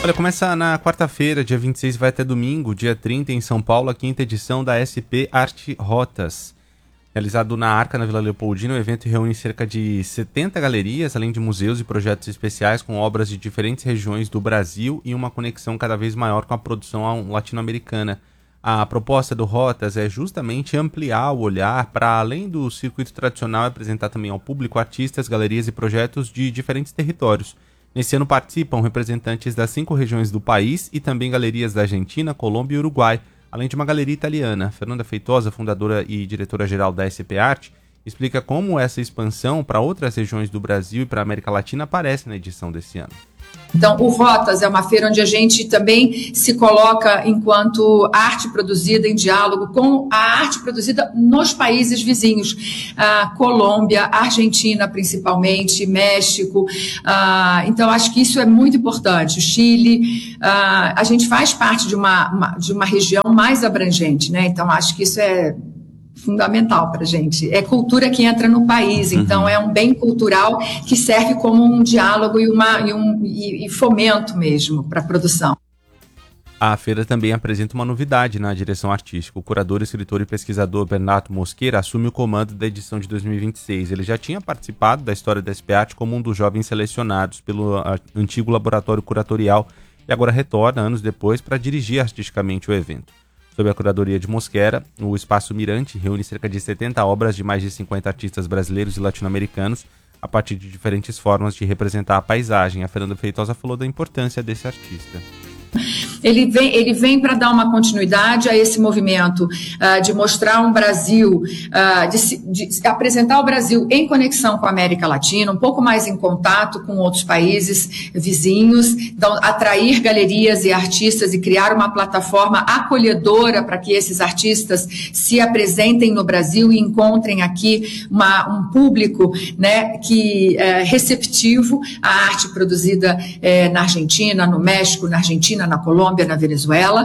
Olha, começa na quarta-feira, dia 26, vai até domingo, dia 30, em São Paulo, a quinta edição da SP Arte Rotas. Realizado na Arca, na Vila Leopoldina, o evento reúne cerca de 70 galerias, além de museus e projetos especiais com obras de diferentes regiões do Brasil e uma conexão cada vez maior com a produção latino-americana. A proposta do Rotas é justamente ampliar o olhar para além do circuito tradicional e apresentar também ao público artistas, galerias e projetos de diferentes territórios. Nesse ano participam representantes das 5 regiões do país e também galerias da Argentina, Colômbia e Uruguai, além de uma galeria italiana. Fernanda Feitosa, fundadora e diretora-geral da SP Arte, explica como essa expansão para outras regiões do Brasil e para a América Latina aparece na edição desse ano. Então, o Rotas é uma feira onde a gente também se coloca enquanto arte produzida em diálogo com a arte produzida nos países vizinhos, Colômbia, Argentina principalmente, México. Então, acho que isso é muito importante. O Chile, a gente faz parte de uma região mais abrangente, né? Então, acho que isso é fundamental para a gente. É cultura que entra no país, então é um bem cultural que serve como um diálogo e fomento mesmo para a produção. A feira também apresenta uma novidade na direção artística. O curador, escritor e pesquisador Bernardo Mosqueira assume o comando da edição de 2026. Ele já tinha participado da história da SP Arte como um dos jovens selecionados pelo antigo laboratório curatorial e agora retorna, anos depois, para dirigir artisticamente o evento. Sob a curadoria de Mosquera, o Espaço Mirante reúne cerca de 70 obras de mais de 50 artistas brasileiros e latino-americanos a partir de diferentes formas de representar a paisagem. A Fernanda Feitosa falou da importância desse artista. Ele vem para dar uma continuidade a esse movimento de mostrar um Brasil, de apresentar o Brasil em conexão com a América Latina, um pouco mais em contato com outros países vizinhos, então, atrair galerias e artistas e criar uma plataforma acolhedora para que esses artistas se apresentem no Brasil e encontrem aqui um público, né, que é receptivo à arte produzida na Argentina, no México, na Argentina, na Colômbia, na Venezuela.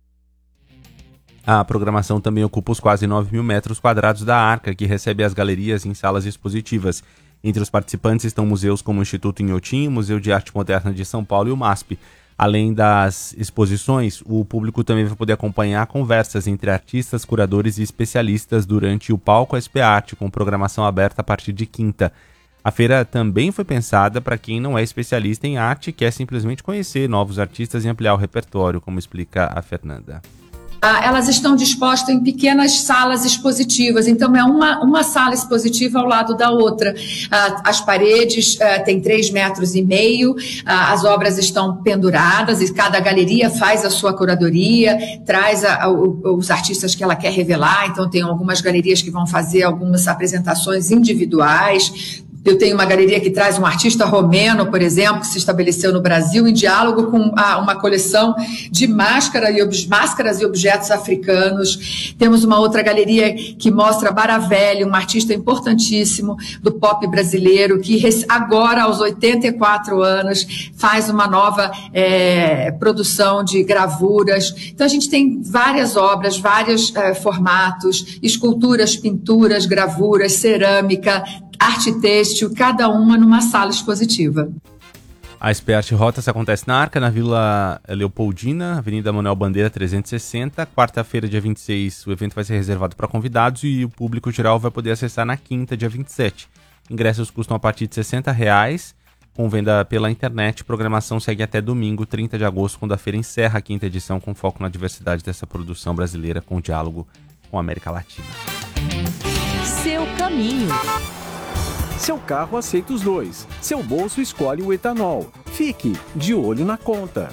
A programação também ocupa os quase 9 mil metros quadrados da Arca, que recebe as galerias em salas expositivas. Entre os participantes estão museus como o Instituto Inhotim, o Museu de Arte Moderna de São Paulo e o MASP. Além das exposições, o público também vai poder acompanhar conversas entre artistas, curadores e especialistas durante o Palco SP Arte, com programação aberta a partir de quinta. A feira também foi pensada para quem não é especialista em arte e quer simplesmente conhecer novos artistas e ampliar o repertório, como explica a Fernanda. Elas estão dispostas em pequenas salas expositivas, então é uma sala expositiva ao lado da outra. As paredes têm 3,5 metros, as obras estão penduradas e cada galeria faz a sua curadoria, traz os artistas que ela quer revelar, então tem algumas galerias que vão fazer algumas apresentações individuais. Eu tenho uma galeria que traz um artista romeno, por exemplo, que se estabeleceu no Brasil em diálogo com uma coleção de máscaras e objetos africanos. Temos uma outra galeria que mostra Baravelli, um artista importantíssimo do pop brasileiro, que agora, aos 84 anos, faz uma nova produção de gravuras. Então, a gente tem várias obras, vários formatos, esculturas, pinturas, gravuras, cerâmica, arte têxtil, cada uma numa sala expositiva. A SP Arte Rotas acontece na Arca, na Vila Leopoldina, Avenida Manuel Bandeira 360. Quarta-feira, dia 26, o evento vai ser reservado para convidados e o público geral vai poder acessar na quinta, dia 27. Ingressos custam a partir de R$60, com venda pela internet. Programação segue até domingo, 30 de agosto, quando a feira encerra a quinta edição, com foco na diversidade dessa produção brasileira com diálogo com a América Latina. Seu caminho. Seu carro aceita os dois. Seu bolso escolhe o etanol. Fique de olho na conta.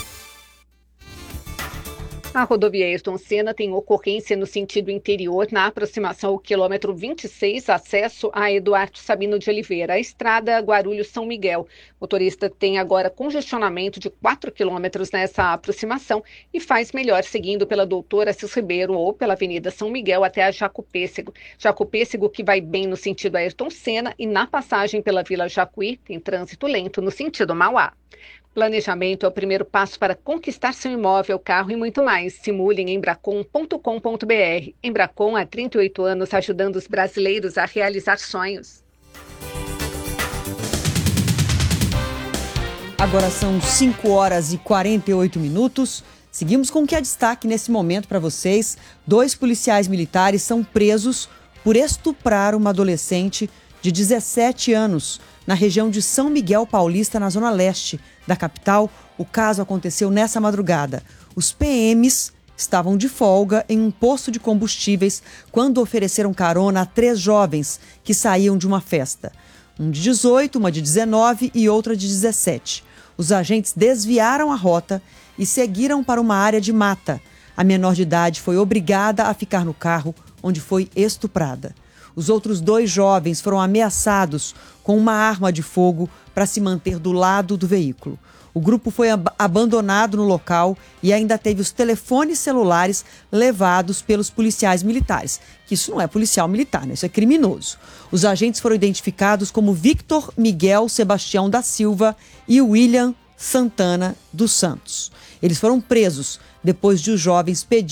A rodovia Ayrton Senna tem ocorrência no sentido interior na aproximação ao quilômetro 26, acesso a Eduardo Sabino de Oliveira, a estrada Guarulhos-São Miguel. O motorista tem agora congestionamento de 4 quilômetros nessa aproximação e faz melhor seguindo pela Doutor Assis Ribeiro ou pela Avenida São Miguel até a Jacopêssego. Jacopêssego que vai bem no sentido Ayrton Senna e na passagem pela Vila Jacuí tem trânsito lento no sentido Mauá. Planejamento é o primeiro passo para conquistar seu imóvel, carro e muito mais. Simule em embracon.com.br. Embracon há 38 anos ajudando os brasileiros a realizar sonhos. Agora são 5 horas e 48 minutos. Seguimos com o que é destaque nesse momento para vocês. 2 policiais militares são presos por estuprar uma adolescente de 17 anos na região de São Miguel Paulista, na zona leste da capital. O caso aconteceu nessa madrugada. Os PMs estavam de folga em um posto de combustíveis quando ofereceram carona a 3 jovens que saíam de uma festa. Um de 18, uma de 19 e outra de 17. Os agentes desviaram a rota e seguiram para uma área de mata. A menor de idade foi obrigada a ficar no carro, onde foi estuprada. Os outros 2 jovens foram ameaçados com uma arma de fogo para se manter do lado do veículo. O grupo foi abandonado no local e ainda teve os telefones celulares levados pelos policiais militares. Que isso não é policial militar, né? Isso é criminoso. Os agentes foram identificados como Victor Miguel Sebastião da Silva e William Santana dos Santos. Eles foram presos depois de os jovens pedirem